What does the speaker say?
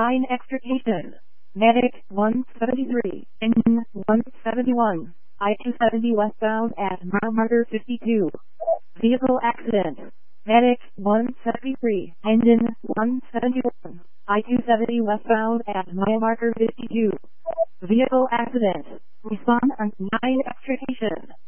9 extrication. Medic 173, engine 171, I-270 westbound at mile marker 52. Vehicle accident. Medic 173, engine 171, I-270 westbound at mile marker 52. Vehicle accident. Respond on 9 extrication.